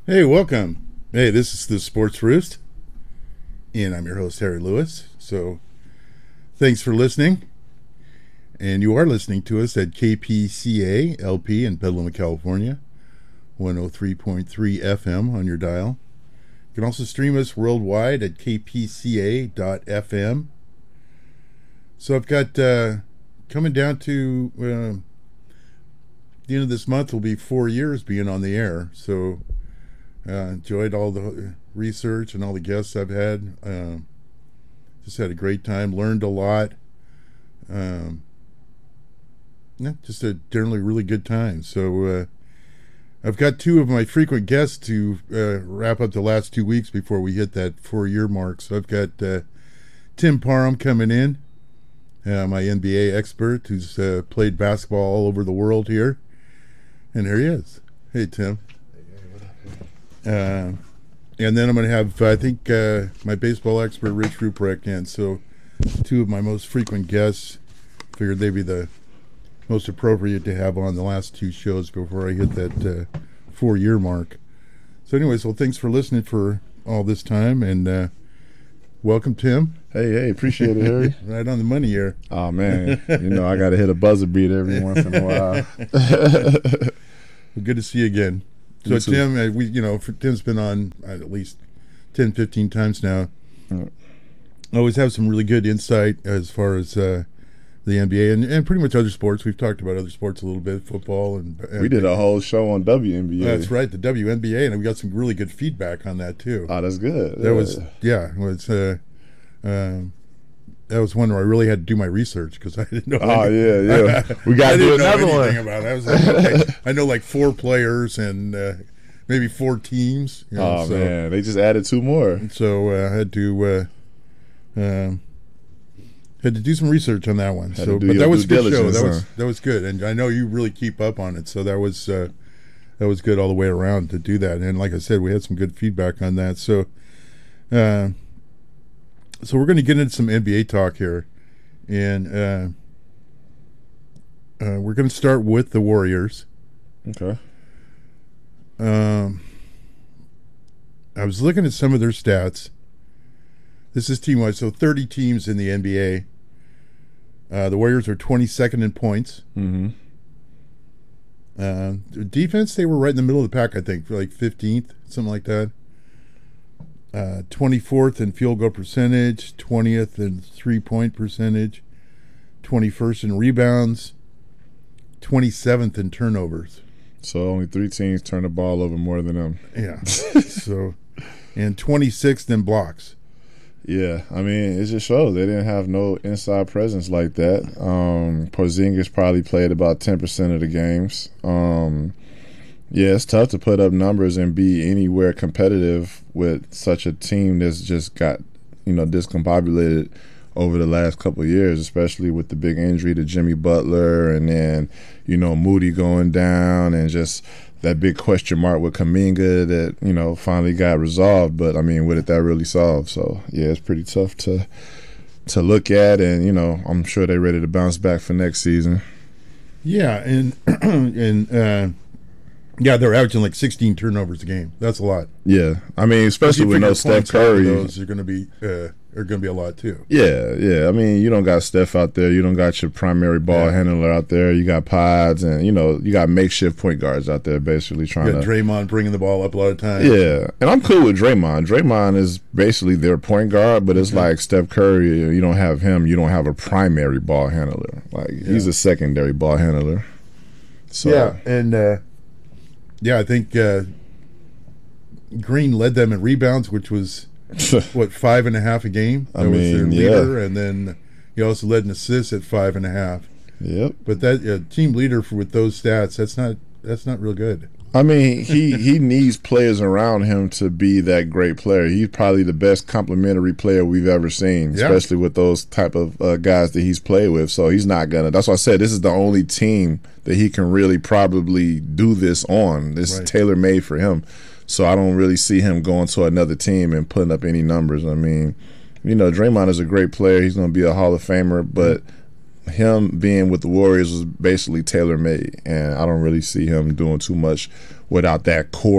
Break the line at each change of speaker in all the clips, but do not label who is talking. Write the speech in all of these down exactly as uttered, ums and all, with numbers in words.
Hey, welcome. Hey, this is the Sports Roost, and I'm your host, Harry Lewis. So, thanks for listening. And you are listening to us at K P C A L P in Petaluma, California, one oh three point three F M on your dial. You can also stream us worldwide at k p c a dot f m. So, I've got uh, coming down to uh, the end of this month will be four years being on the air. So, Uh, enjoyed all the research and all the guests I've had. Uh, just had a great time. Learned a lot. Um, yeah, just a generally really good time. So uh, I've got two of my frequent guests to uh, wrap up the last two weeks before we hit that four-year mark. So I've got uh, Tim Parham coming in, uh, my N B A expert who's uh, played basketball all over the world here. And here he is. Hey, Tim. Uh, and then I'm going to have, I think, uh, my baseball expert, Rich Ruprecht, and so two of my most frequent guests. Figured they'd be the most appropriate to have on the last two shows before I hit that uh, four-year mark. So anyways, well, thanks for listening for all this time, and uh, welcome, Tim.
Hey, hey, appreciate it, Harry.
Right on the money here.
Oh, man. You know, I got to hit a buzzer beat every once in a while.
Well, good to see you again. So Tim, uh, we you know, for, Tim's been on uh, at least ten, fifteen times now.
Yeah.
Always have some really good insight as far as uh, the N B A and, and pretty much other sports. We've talked about other sports a little bit, football and. and
we did a whole show on W N B A.
That's right, the W N B A, and we got some really good feedback on that too.
Oh, that's good.
That
yeah.
was yeah, it was. Uh, um, that was one where I really had to do my research because I didn't know.
Oh
anything.
yeah, yeah. We got to do another one.
About it. I was like, okay, I know like four players and uh, maybe four teams. You know,
oh
so,
man, they just added two more.
So uh, I had to uh, uh, had to do some research on that one.
Had
So,
to do
but
your
that was a
due
good show.
diligence,
That was
huh?
that was good, and I know you really keep up on it. So that was uh, that was good all the way around to do that. And like I said, we had some good feedback on that. So. Uh, So we're going to get into some N B A talk here, and uh, uh, we're going to start with the Warriors.
Okay.
Um, I was looking at some of their stats. This is team-wise, so thirty teams in the N B A. Uh, the Warriors are twenty-second in points.
Mm-hmm.
Uh, defense, they were right in the middle of the pack, I think, like fifteenth, something like that. Uh, twenty-fourth in field goal percentage, twentieth in three-point percentage, twenty-first in rebounds, twenty-seventh in turnovers.
So only three teams turn the ball over more than them.
Yeah. So, and twenty-sixth in blocks.
Yeah, I mean, it just shows they didn't have no inside presence like that. Um, Porzingis probably played about ten percent of the games. Um, yeah, it's tough to put up numbers and be anywhere competitive with such a team that's just got, you know, discombobulated over the last couple of years, especially with the big injury to Jimmy Butler and then, you know, Moody going down and just that big question mark with Kuminga that, you know, finally got resolved. But, I mean, what did that really solve? So, yeah, it's pretty tough to to look at. And, you know, I'm sure they're ready to bounce back for next season.
Yeah, and, and uh, yeah, they're averaging like sixteen turnovers a game. That's a lot.
Yeah. I mean, especially with no Steph Curry.
Those are going to be uh, are going to be a lot, too.
Yeah, yeah. I mean, you don't got Steph out there. You don't got your primary ball
Yeah.
handler out there. You got Pods and, you know, you got makeshift point guards out there basically trying
You got
to.
Draymond bringing the ball up a lot of times.
Yeah, and I'm cool with Draymond. Draymond is basically their point guard, but it's
Mhm.
like Steph Curry, you don't have him, you don't have a primary ball handler. Like, he's
Yeah.
a secondary ball handler. So,
Yeah, and uh, yeah, I think uh, Green led them in rebounds, which was what five and a half a game.
I
That was their
mean,
leader, and then he also led in assists at five and a half.
Yep.
But that uh, team leader for with those stats, that's not that's not real good.
I mean, he, he needs players around him to be that great player. He's probably the best complementary player we've ever seen,
Yeah.
especially with those type of uh, guys that he's played with. So he's not going to – that's why I said this is the only team that he can really probably do this on. This
Right.
is tailor-made for him. So I don't really see him going to another team and putting up any numbers. I mean, you know, Draymond is a great player. He's going to be a Hall of Famer, but – him being with the Warriors was basically tailor-made, and I don't really see him doing too much without that core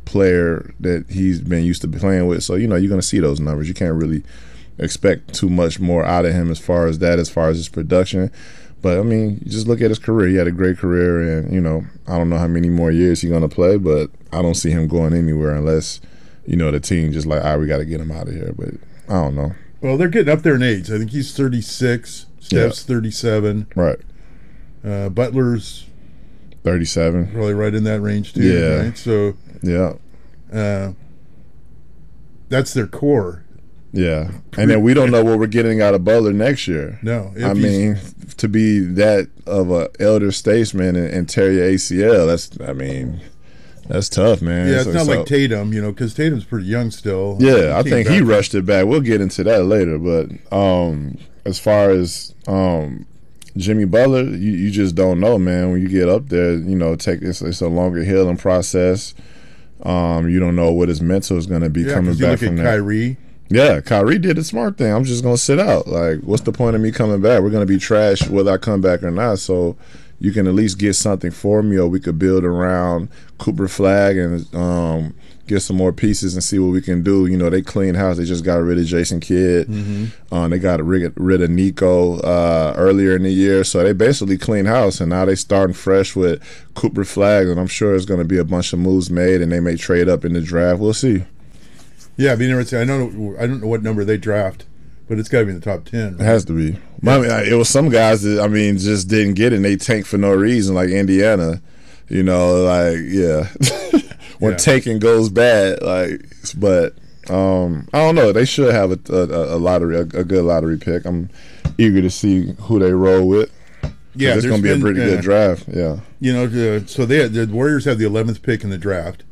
player that he's been used to playing with. So, you know, you're going to see those numbers. You can't really expect too much more out of him as far as that, as far as his production. But, I mean, you just look at his career. He had a great career, and, you know, I don't know how many more years he's going to play, but I don't see him going anywhere unless, you know, the team just like, all right, we got to get him out of here. But I don't know.
Well, they're getting up there in age. I think he's thirty-six. Steph's yeah. thirty-seven.
Right.
Uh, Butler's
thirty-seven.
Probably right in that range, too.
Yeah.
Right? So,
yeah.
Uh, that's their core.
Yeah. And then we don't know what we're getting out of Butler next year.
No.
I mean, to be that of a elder statesman and, and tear your A C L, that's, I mean, that's tough, man.
Yeah, it's
so,
not
so,
like Tatum, you know, because Tatum's pretty young still.
Yeah, I think he
back.
rushed it back. We'll get into that later. But um, as far as um, Jimmy Butler, you, you just don't know, man. When you get up there, you know, take it's, it's a longer healing process. Um, you don't know what his mental is going to be
yeah,
coming
you
back
look
from
at
that.
Kyrie.
Yeah, Kyrie did the smart thing. I'm just going to sit out. Like, what's the point of me coming back? We're going to be trash whether I come back or not. So you can at least get something for me, or we could build around Cooper Flag and um, get some more pieces and see what we can do. You know, they clean house. They just got rid of Jason Kidd. Mm-hmm. Um, they got rid, rid of Nico uh, earlier in the year. So they basically clean house, and now they starting fresh with Cooper Flag, and I'm sure there's going to be a bunch of moves made, and they may trade up in the draft. We'll see.
Yeah, I mean, I don't know, I don't know what number they draft, but it's got to be in the top ten. Right?
It has to be. Yeah. I mean, it was some guys that, I mean, just didn't get it, and they tanked for no reason, like Indiana. You know, like, yeah. when yeah. tanking goes bad, like, but um, I don't know. They should have a, a, a lottery, a, a good lottery pick. I'm eager to see who they roll with.
Yeah,
it's going to be been, a pretty uh, good draft. Yeah.
You know, the, so they the Warriors have the eleventh pick in the draft.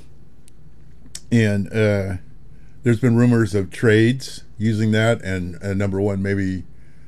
And uh, there's been rumors of trades using that, and uh, number one, maybe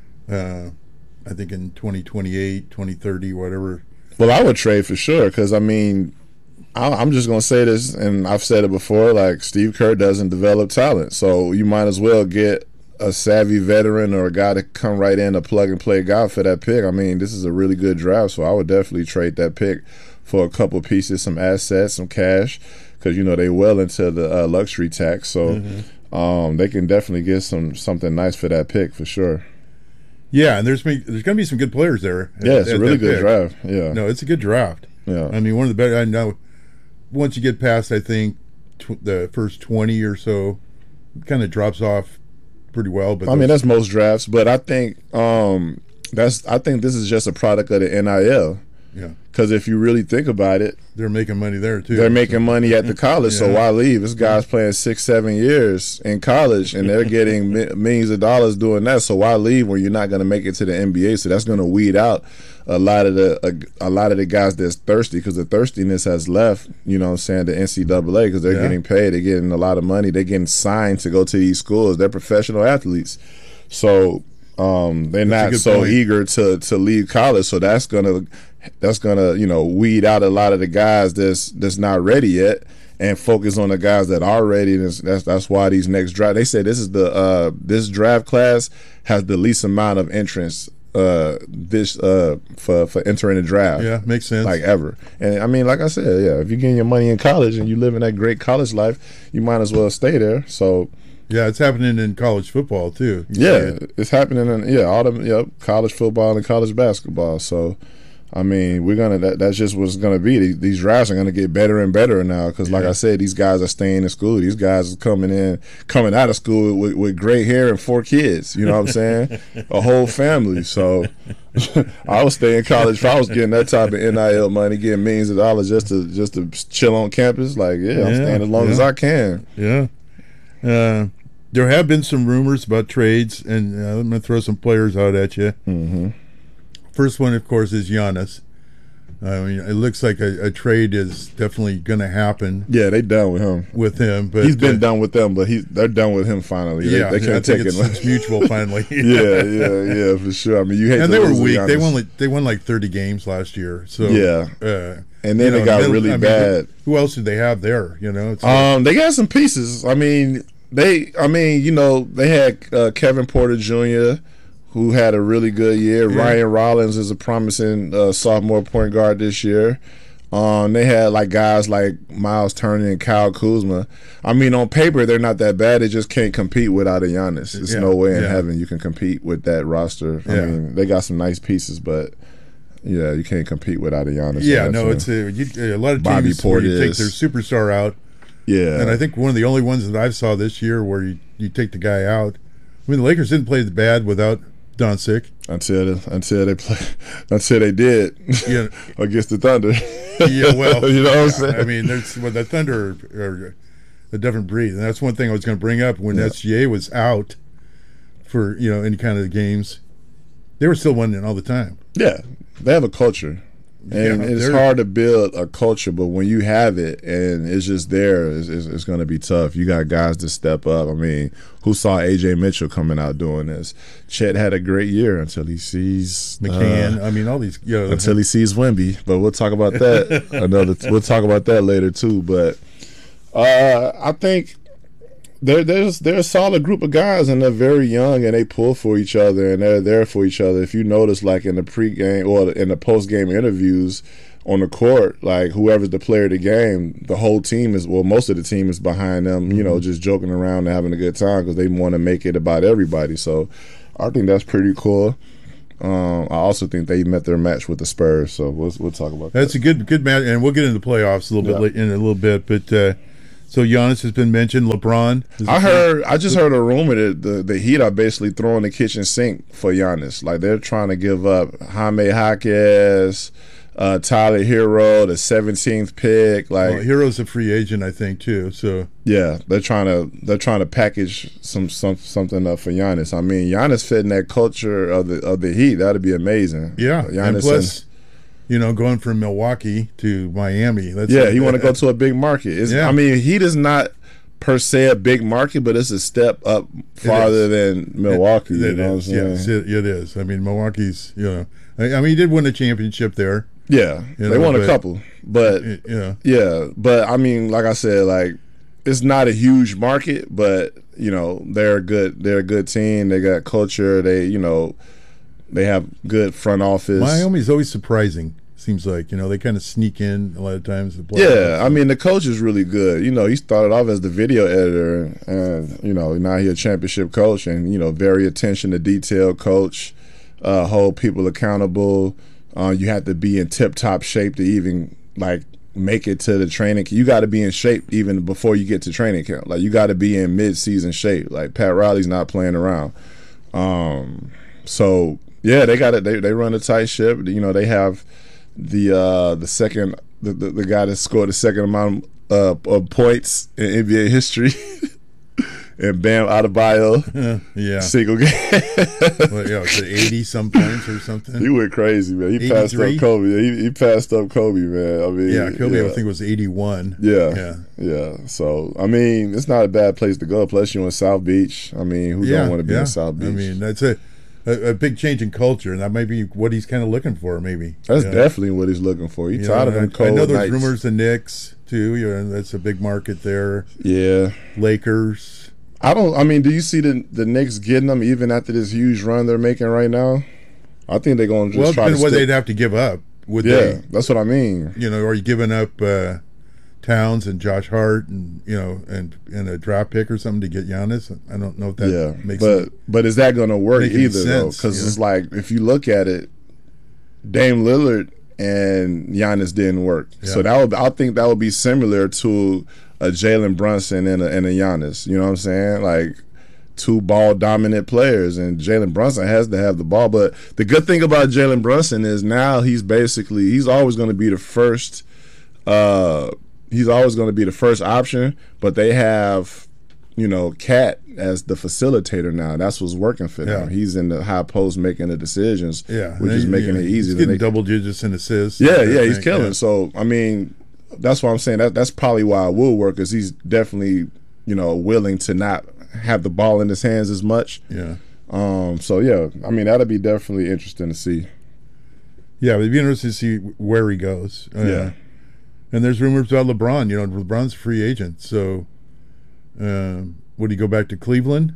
uh, I think in twenty twenty-eight, twenty thirty, whatever.
Well, I would trade for sure because, I mean, I'm just going to say this, and I've said it before, like Steve Kerr doesn't develop talent. So you might as well get a savvy veteran or a guy to come right in, a plug-and-play guy for that pick. I mean, this is a really good draft, so I would definitely trade that pick for a couple pieces, some assets, some cash, because, you know, they well into the uh, luxury tax. So mm-hmm. um, they can definitely get some something nice for that pick for sure.
Yeah, and there's there's going to be some good players there. At,
yeah, it's a really good
pick.
draft. Yeah,
no, it's a good draft.
Yeah,
I mean, one of the better. I know. Once you get past, I think tw- the first twenty or so, it kind of drops off pretty well. But
I mean, that's most drafts. But I think um, that's I think this is just a product of the N I L.
Yeah.
Because if you really think about it,
they're making money there too.
They're making money at the college, yeah. So why leave? This guy's playing six, seven years in college, and they're getting millions of dollars doing that. So why leave when you're not going to make it to the N B A? So that's going to weed out a lot of the a, a lot of the guys that's thirsty, because the thirstiness has left. You know what I'm saying? The N C double A, because they're yeah. getting paid, they're getting a lot of money, they're getting signed to go to these schools. They're professional athletes, so um, they're that's not so point. eager to to leave college. So that's gonna. That's gonna, you know, weed out a lot of the guys that's that's not ready yet, and focus on the guys that are ready. And that's that's why these next draft. They say this is the uh, this draft class has the least amount of entrants uh, this uh, for for entering the draft.
Yeah, makes sense.
Like ever. And I mean, like I said, yeah, if you're getting your money in college and you living that great college life, you might as well stay there. So.
Yeah, it's happening in college football too.
Yeah, it. it's happening in yeah all the yep, college football and college basketball. So. I mean, we're gonna. That, that's just what's gonna be. These, these drafts are gonna get better and better now because, like yeah. I said, these guys are staying in school. These guys are coming in, coming out of school with, with gray hair and four kids. You know what I'm saying? A whole family. So I would stay in college if I was getting that type of N I L money, getting millions of dollars just to just to chill on campus. Like, yeah, yeah I'm staying as long yeah. as I can.
Yeah. Uh, there have been some rumors about trades, and uh, I'm gonna throw some players out at you.
Mm-hmm.
First one, of course, is Giannis. I mean, it looks like a, a trade is definitely going to happen.
Yeah, they done with him.
With him, but
he's been
uh,
done with them, but he's they're done with him finally.
Yeah,
they, they can't
I
take
it's,
it.
It's mutual finally.
yeah, yeah, yeah, for sure. I mean, you hate
and
to
they were
lose
weak.
Giannis.
They won like they won like thirty games last year. So
yeah,
uh,
and then they know, got middle, really I mean, bad.
Who else did they have there? You know,
it's um, like, they got some pieces. I mean, they. I mean, you know, they had uh, Kevin Porter Junior, who had a really good year. Yeah. Ryan Rollins is a promising uh, sophomore point guard this year. Um, they had like guys like Miles Turner and Kyle Kuzma. I mean, on paper they're not that bad. They just can't compete without a Giannis. There's
Yeah,
no way in
yeah.
heaven you can compete with that roster. I
Yeah.
mean, they got some nice pieces, but yeah, you can't compete without a Giannis.
Yeah,
on that
no,
team.
it's a, you, a lot of
Bobby
teams where you take
Portis.
their superstar out,
yeah,
and I think one of the only ones that I've saw this year where you, you take the guy out. I mean, the Lakers didn't play bad without Doncic.
until until they play until they did
Yeah.
against the Thunder.
Yeah, well,
you know what I'm
yeah,
saying?
I mean, there's well, the Thunder are a different breed, and that's one thing I was going to bring up when
Yeah.
S G A was out for you know any kind of games. They were still winning all the time.
Yeah, they have a culture, and
Yeah,
it's
they're-
hard to build a culture. But when you have it and it's just there, it's, it's, it's going to be tough. You got guys to step up. I mean, who saw A J Mitchell coming out doing this? Chet had a great year until he sees
McCann,
uh,
I mean, all these you know
until he sees Wemby. But we'll talk about that another. We'll talk about that later too. But uh, I think. They're, there's they're a solid group of guys, and they're very young, and they pull for each other, and they're there for each other. If you notice, like in the pregame or in the postgame interviews on the court, like whoever's the player of the game, the whole team is well, most of the team is behind them. You know, just joking around and having a good time because they want to make it about everybody. So, I think that's pretty cool. Um, I also think they met their match with the Spurs, so we'll we'll talk about
That's
that.
a good good match, and we'll get into the playoffs a little bit
Yeah.
late, in a little bit. But uh, so Giannis has been mentioned. LeBron. is-
I heard. I just heard a rumor that the, the Heat are basically throwing the kitchen sink for Giannis. Like they're trying to give up Jaime Jaquez, uh, Tyler Hero, the seventeenth pick. Like,
well, Hero's a free agent, I think, too. So
yeah, they're trying to they're trying to package some, some something up for Giannis. I mean, Giannis fitting that culture of the of the Heat. That'd be amazing.
yeah,
Giannis
and plus, you know, going from Milwaukee to Miami. That's
yeah, you want to go to a big market. It's,
Yeah.
I mean, Heat is not per se a big market, but it's a step up farther than Milwaukee.
It
you know
is,
what I'm saying?
yes, it, it is. I mean, Milwaukee's. You know, I, I mean, he did win a championship there.
Yeah,
You
they
know,
won a
but-
couple, but
You know,
yeah, but I mean, like I said, like it's not a huge market, but you know they're a good. They're a good team. They got culture. They you know they have good front office.
Miami's always surprising. Seems like you know they kind of sneak in a lot of times. The
Yeah, I mean the coach is really good. You know, he started off as the video editor, and you know now he's a championship coach, and you know very attention to detail coach, uh, hold people accountable. Uh, you have to be in tip top shape to even like make it to the training. You got to be in shape even before you get to training camp. Like you got to be in mid season shape. Like Pat Riley's not playing around. Um, so yeah, they got it. They they run a tight ship. You know, they have the uh, the second the, the the guy that scored the second amount uh, of points in N B A history, and Bam Adebayo
yeah,
single game.
well, yeah, it's eighty some points or something.
He went crazy, man. He passed
eighty-three?
up Kobe. He, he passed up Kobe, man. I mean,
yeah, Kobe,
yeah.
I think it was eighty-one.
Yeah,
yeah,
yeah. So I mean, it's not a bad place to go. Plus, you're in South Beach. I mean, who
yeah.
don't want to be
yeah.
in South Beach?
I mean, that's a, a a big change in culture, and that might be what he's kind of looking for. Maybe
that's
you know?
definitely what he's looking for. He's
You
tired
know,
of them
I,
cold
I know there's
nights.
rumors the Knicks too. You know, that's a big market there.
Yeah.
Lakers.
I don't. I mean, do you see the the Knicks getting them even after this huge run they're making right now? I think they're going to just
Well, it
try to
depends what
stick.
they'd have to give up. Would
Yeah,
they?
that's what I mean.
You know, are you giving up uh, Towns and Josh Hart and you know and and a draft pick or something to get Giannis? I don't know if that
Yeah,
makes
but
any-
but is that going to work
make any
either though?
sense,
Because
yeah.
it's like if you look at it, Dame Lillard and Giannis didn't work. So
Yeah.
that would I think that would be similar to a Jalen Brunson and a, and a Giannis. You know what I'm saying? Like two ball dominant players, and Jalen Brunson has to have the ball. But the good thing about Jalen Brunson is now he's basically he's always going to be the first. Uh, he's always going to be the first option, but they have, you know, Cat as the facilitator now. That's what's working for them.
Yeah.
He's in the high post making the decisions,
yeah,
which
and
is
he-
making
yeah,
it
he's
easy to
getting
make.
double digits in assists.
Yeah,
I
yeah, he's
think,
killing.
yeah.
So I mean, that's why I'm saying that that's probably why it will work, because he's definitely, you know, willing to not have the ball in his hands as much.
Yeah,
Um, so yeah, I mean that'll be definitely interesting to see.
yeah, it'd be interesting to see where he goes. Uh,
Yeah.
and there's rumors about LeBron. You know, LeBron's a free agent, so um, would he go back to Cleveland?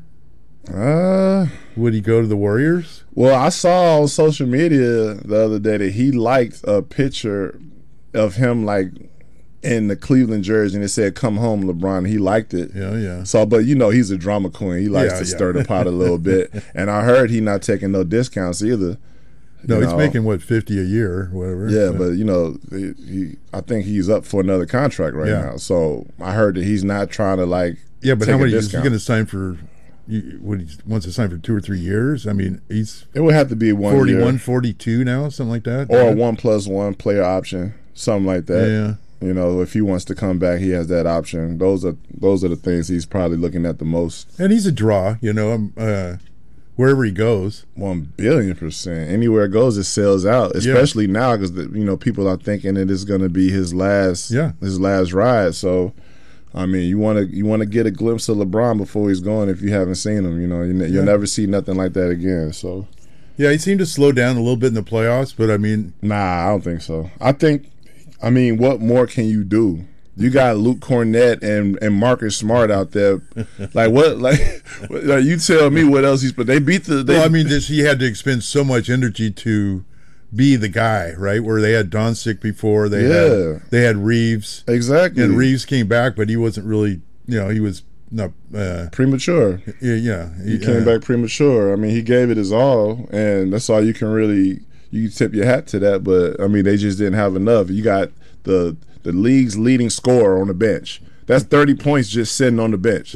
Uh,
Would he go to the Warriors?
well, I saw on social media the other day that he liked a picture. of him like in the Cleveland jersey and it said "Come home, LeBron." He liked it.
Yeah, yeah.
So, but you know, he's a drama queen. He likes
Yeah,
to
yeah.
stir the pot a little bit. And I heard he not taking no discounts either.
No,
you
he's
know.
making what fifty a year, or whatever.
Yeah, but you know, he, he I think he's up for another contract right
Yeah.
now. So I heard that he's not trying to like.
yeah, but
take
how
a
many is he
discount.
going to sign for? You, what he wants to sign for two or three years? I mean, he's
It would have to be one
forty-one,
year,
forty-two now, something like that.
or
yeah.
a one plus one player option, something like that.
Yeah.
You know, if he wants to come back, he has that option. Those are those are the things he's probably looking at the most.
And he's a draw, you know. Um, uh, wherever he goes,
One billion percent. Anywhere it goes, it sells out. Especially now, because you know people are thinking it is going to be his last,
Yeah.
his last ride. So, I mean, you want to you want to get a glimpse of LeBron before he's gone. If you haven't seen him, you know, you, you'll
Yeah.
never see nothing like that again. So,
yeah, he seemed to slow down a little bit in the playoffs, but I mean,
nah, I don't think so. I think, I mean, what more can you do? You got Luke Cornett and, and Marcus Smart out there. Like what? Like, like you tell me what else he's. But they beat the. They,
well, I mean, this, he had to expend so much energy to be the guy, right? Where they had Doncic before, they
Yeah.
had they had Reeves,
exactly.
and Reeves came back, but he wasn't really, you know, he was not. Uh,
Premature.
yeah, yeah,
He came back premature. I mean, he gave it his all, and that's all you can really. You tip your hat to that, but I mean, they just didn't have enough. You got the the league's leading scorer on the bench. That's thirty points just sitting on the bench.